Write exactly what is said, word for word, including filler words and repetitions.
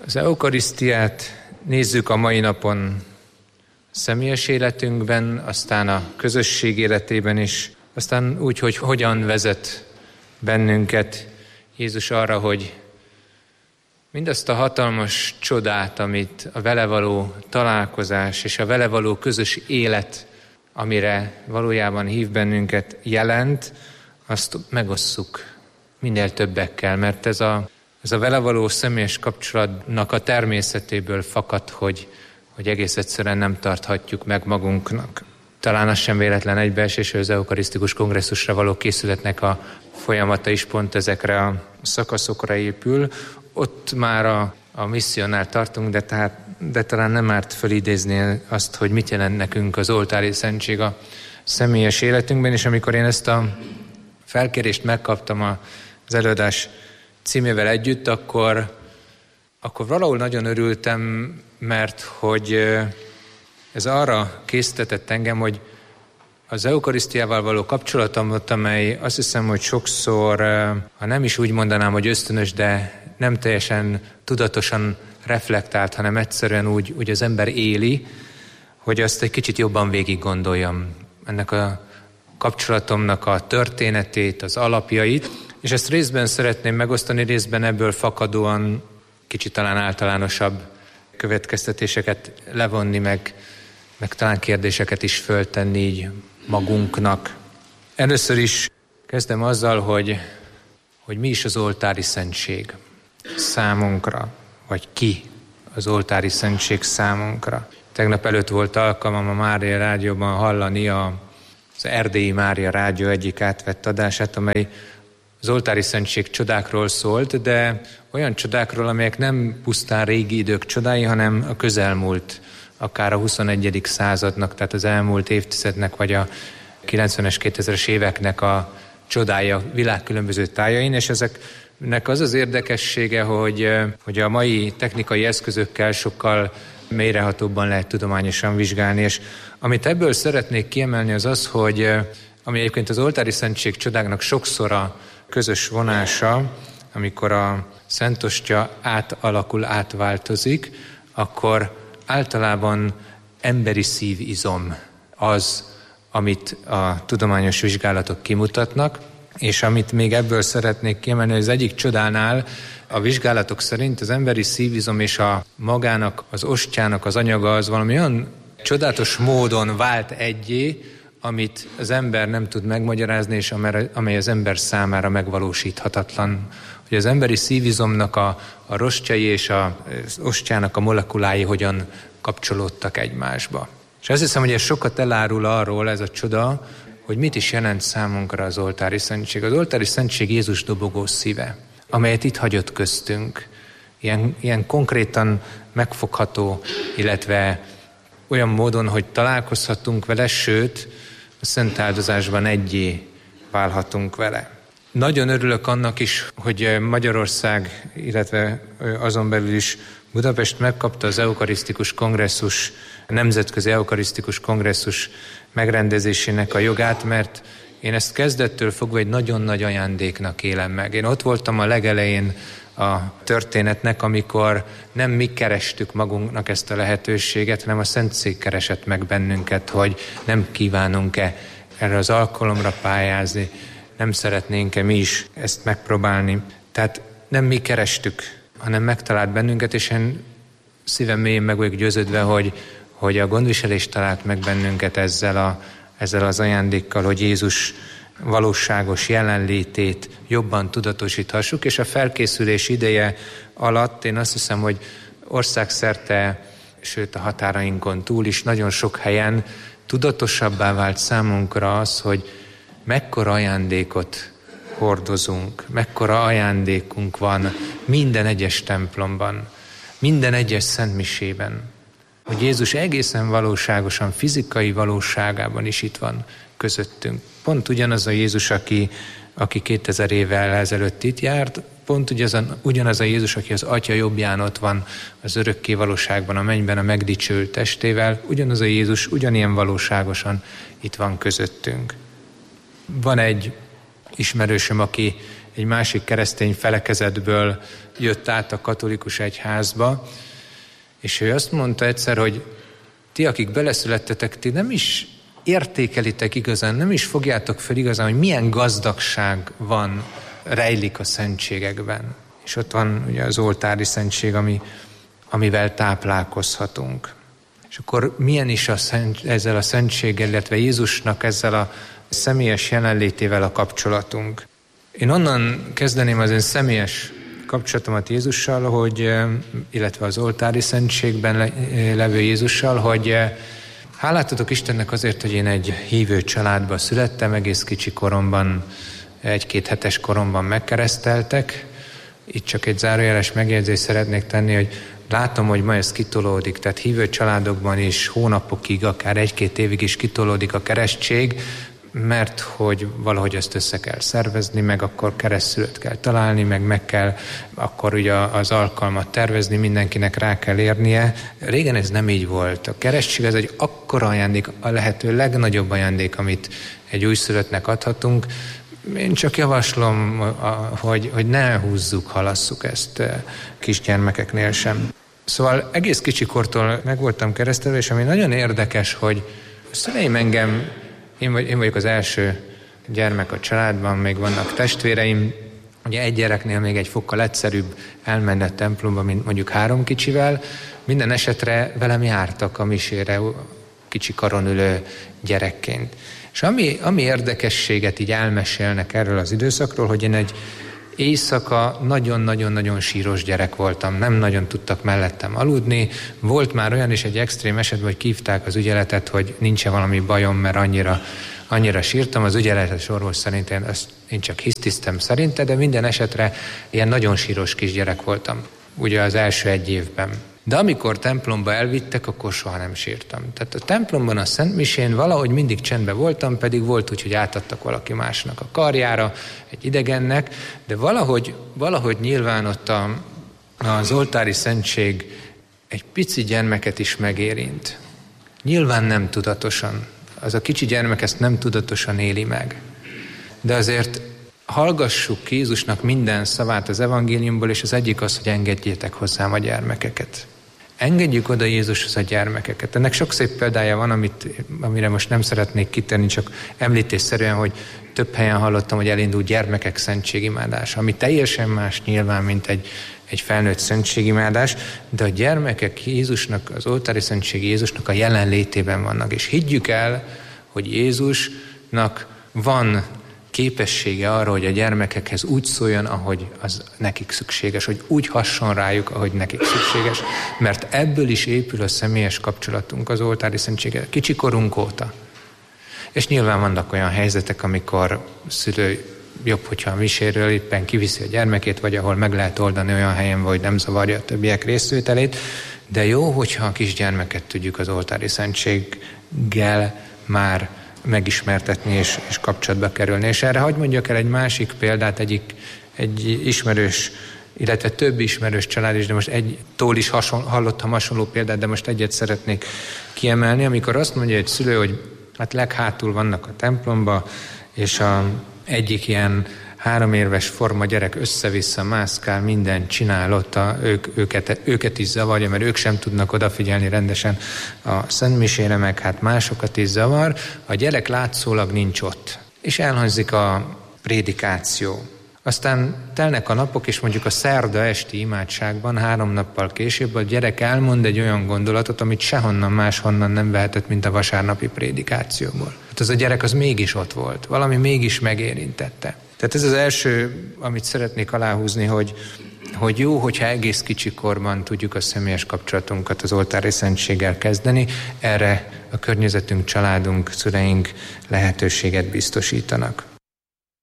Az eukarisztiát nézzük a mai napon személyes életünkben, aztán a közösség életében is, aztán úgy, hogy hogyan vezet bennünket Jézus arra, hogy mindazt a hatalmas csodát, amit a vele való találkozás és a vele való közös élet, amire valójában hív bennünket, jelent, azt megosszuk minél többekkel, mert ez a, ez a vele való személyes kapcsolatnak a természetéből fakad, hogy, hogy egész egyszerűen nem tarthatjuk meg magunknak. Talán az sem véletlen egybeesés, hogy az eukarisztikus kongresszusra való készületnek a folyamata is pont ezekre a szakaszokra épül. Ott már a, a misszionál tartunk, de, tehát, de talán nem árt fölidézni azt, hogy mit jelent nekünk az oltári szentség a személyes életünkben, és amikor én ezt a felkérést megkaptam az előadás címével együtt, akkor, akkor valahol nagyon örültem, mert hogy ez arra késztetett engem, hogy az eukarisztiával való kapcsolatomat, amely azt hiszem, hogy sokszor, ha nem is úgy mondanám, hogy ösztönös, de nem teljesen tudatosan reflektált, hanem egyszerűen úgy, úgy az ember éli, hogy azt egy kicsit jobban végig gondoljam, ennek a kapcsolatomnak a történetét, az alapjait, és ezt részben szeretném megosztani, részben ebből fakadóan kicsit talán általánosabb következtetéseket levonni, meg, meg talán kérdéseket is föltenni így magunknak. Először is kezdem azzal, hogy, hogy mi is az oltári szentség számunkra, vagy ki az oltári szentség számunkra. Tegnap előtt volt alkalmam a Mária Rádióban hallani a, az Erdélyi Mária Rádió egyik átvett adását, amely az oltári szentség csodákról szólt, de olyan csodákról, amelyek nem pusztán régi idők csodái, hanem a közelmúlt, akár a huszonegyedik századnak, tehát az elmúlt évtizednek, vagy a kilencvenes, kétezres éveknek a csodája világ különböző tájain, és ezeknek az az érdekessége, hogy, hogy a mai technikai eszközökkel sokkal mélyrehatóbban lehet tudományosan vizsgálni, és amit ebből szeretnék kiemelni az az, hogy ami egyébként az oltári szentség csodáknak sokszor a közös vonása, amikor a szentostya átalakul, átváltozik, akkor általában emberi szívizom az, amit a tudományos vizsgálatok kimutatnak, és amit még ebből szeretnék kiemelni, hogy az egyik csodánál a vizsgálatok szerint az emberi szívizom és a magának, az ostjának az anyaga az valami olyan csodálatos módon vált egyé, amit az ember nem tud megmagyarázni, és amely az ember számára megvalósíthatatlan. Hogy az emberi szívizomnak a, a rostjai és az ostjának a molekulái hogyan kapcsolódtak egymásba. És azt hiszem, hogy ez sokat elárul arról, ez a csoda, hogy mit is jelent számunkra az oltári szentség. Az oltári szentség Jézus dobogó szíve, amelyet itt hagyott köztünk. Ilyen, ilyen konkrétan megfogható, illetve olyan módon, hogy találkozhatunk vele, sőt, a szent áldozásban egyé válhatunk vele. Nagyon örülök annak is, hogy Magyarország, illetve azon belül is Budapest megkapta az eukarisztikus kongresszus, a Nemzetközi Eukarisztikus Kongresszus megrendezésének a jogát, mert én ezt kezdettől fogva egy nagyon nagy ajándéknak élem meg. Én ott voltam a legelején a történetnek, amikor nem mi kerestük magunknak ezt a lehetőséget, hanem a Szentszék keresett meg bennünket, hogy nem kívánunk-e erre az alkalomra pályázni, nem szeretnénk-e mi is ezt megpróbálni. Tehát nem mi kerestük, hanem megtalált bennünket, és én szívem mélyén meg vagyok győződve, hogy, hogy a gondviselés talált meg bennünket ezzel, a, ezzel az ajándékkal, hogy Jézus valóságos jelenlétét jobban tudatosíthassuk, és a felkészülés ideje alatt én azt hiszem, hogy országszerte, sőt a határainkon túl is nagyon sok helyen tudatosabbá vált számunkra az, hogy mekkora ajándékot hordozunk, mekkora ajándékunk van minden egyes templomban, minden egyes szentmisében, hogy Jézus egészen valóságosan, fizikai valóságában is itt van közöttünk. Pont ugyanaz a Jézus, aki, aki kétezer évvel ezelőtt itt járt, pont ugyanaz a Jézus, aki az Atya jobbján ott van az örökké valóságban, a mennyben a megdicsőült testével, ugyanaz a Jézus ugyanilyen valóságosan itt van közöttünk. Van egy ismerősöm, aki egy másik keresztény felekezetből jött át a katolikus egyházba, és ő azt mondta egyszer, hogy ti, akik beleszülettetek, ti nem is értékelitek igazán, nem is fogjátok fel igazán, hogy milyen gazdagság van, rejlik a szentségekben. És ott van ugye az oltári szentség, ami, amivel táplálkozhatunk. És akkor milyen is a szent, ezzel a szentséggel, illetve Jézusnak ezzel a személyes jelenlétével a kapcsolatunk. Én onnan kezdeném az én személyes kapcsolatomat Jézussal, hogy, illetve az oltári szentségben levő Jézussal, hogy hálát adok Istennek azért, hogy én egy hívő családba születtem, egész kicsi koromban, egy-két hetes koromban megkereszteltek. Itt csak egy zárójeles megjegyzést szeretnék tenni, hogy látom, hogy ma ez kitolódik, tehát hívő családokban is hónapokig, akár egy-két évig is kitolódik a keresztség, mert hogy valahogy ezt össze kell szervezni, meg akkor keresztszülőt kell találni, meg meg kell akkor ugye az alkalmat tervezni, mindenkinek rá kell érnie. Régen ez nem így volt. A keresztség ez egy akkora ajándék, a lehető legnagyobb ajándék, amit egy újszülöttnek adhatunk. Én csak javaslom, hogy, hogy ne húzzuk, halasszuk ezt kisgyermekeknél sem. Szóval egész kicsikortól meg voltam keresztelve, és ami nagyon érdekes, hogy a szüleim engem, én, vagy, én vagyok az első gyermek a családban, még vannak testvéreim, ugye egy gyereknél még egy fokkal egyszerűbb elmenni a templomba, mint mondjuk három kicsivel, minden esetre velem jártak a misére kicsi karon ülő gyerekként. És ami, ami érdekességet így elmesélnek erről az időszakról, hogy én egy éjszaka nagyon-nagyon-nagyon síros gyerek voltam, nem nagyon tudtak mellettem aludni. Volt már olyan is egy extrém esetben, hogy kívták az ügyeletet, hogy nincs-e valami bajom, mert annyira, annyira sírtam. Az ügyeletes orvos szerint én, ezt én csak hisztisztem szerinte, de minden esetre ilyen nagyon síros kisgyerek voltam, ugye az első egy évben. De amikor templomba elvittek, akkor soha nem sírtam. Tehát a templomban a Szentmisén valahogy mindig csendben voltam, pedig volt úgy, hogy átadtak valaki másnak a karjára, egy idegennek, de valahogy, valahogy nyilván ott a, az oltári szentség egy pici gyermeket is megérint. Nyilván nem tudatosan. Az a kicsi gyermek ezt nem tudatosan éli meg. De azért hallgassuk ki Jézusnak minden szavát az evangéliumból, és az egyik az, hogy engedjétek hozzám a gyermekeket. Engedjük oda Jézushoz a gyermekeket. Ennek sok szép példája van, amit, amire most nem szeretnék kitenni, csak említésszerűen, hogy több helyen hallottam, hogy elindul gyermekek szentségimádása, ami teljesen más nyilván, mint egy, egy felnőtt szentségimádás, de a gyermekek Jézusnak, az oltári szentség Jézusnak a jelenlétében vannak. És higgyük el, hogy Jézusnak van képessége arra, hogy a gyermekekhez úgy szóljon, ahogy az nekik szükséges, hogy úgy hasson rájuk, ahogy nekik szükséges, mert ebből is épül a személyes kapcsolatunk az oltári szentséggel kicsikorunk óta. És nyilván vannak olyan helyzetek, amikor szülő jobb, hogyha a miséről éppen kiviszi a gyermekét, vagy ahol meg lehet oldani olyan helyen, hogy nem zavarja a többiek részvételét, de jó, hogyha a kisgyermeket tudjuk az oltári szentséggel már megismertetni és, és kapcsolatba kerülni. És erre hadd mondjak el egy másik példát, egyik, egy ismerős, illetve több ismerős család is, de most egytől is hason, hallottam hasonló példát, de most egyet szeretnék kiemelni, amikor azt mondja egy szülő, hogy hát leghátul vannak a templomba, és a egyik ilyen három éves forma gyerek össze-vissza mászkál, mindent csinál ott, a, ők, őket, őket is zavarja, mert ők sem tudnak odafigyelni rendesen a szentmisére, meg hát másokat is zavar. A gyerek látszólag nincs ott, és elhangzik a prédikáció. Aztán telnek a napok, és mondjuk a szerda esti imádságban három nappal később a gyerek elmond egy olyan gondolatot, amit sehonnan máshonnan nem vehetett, mint a vasárnapi prédikációból. Hát az a gyerek az mégis ott volt, valami mégis megérintette. Tehát ez az első, amit szeretnék aláhúzni, hogy, hogy jó, hogyha egész kicsikorban tudjuk a személyes kapcsolatunkat az oltári szentséggel kezdeni, erre a környezetünk, családunk, szüleink lehetőséget biztosítanak.